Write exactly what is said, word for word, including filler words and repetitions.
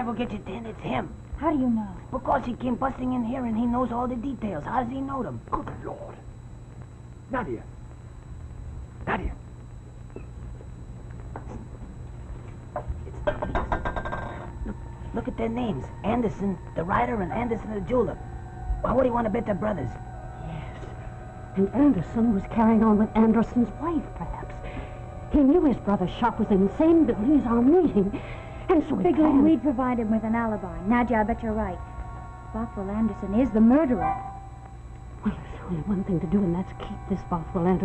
I will get you ten, it's him. How do you know? Because he came busting in here and he knows all the details. How does he know them? Good Lord. Nadia. Nadia. Look, look at their names. Anderson, the writer, and Anderson, the jeweler. Well, what do you want to bet they're brothers? Yes. And Anderson was carrying on with Anderson's wife, perhaps. He knew his brother's shop was in the same building as our meeting. And so he Figuring planned... we'd provide him with an alibi. Nadja, I bet you're right. Bothwell Anderson is the murderer. Well, there's only one thing to do, and that's keep this Bothwell Anderson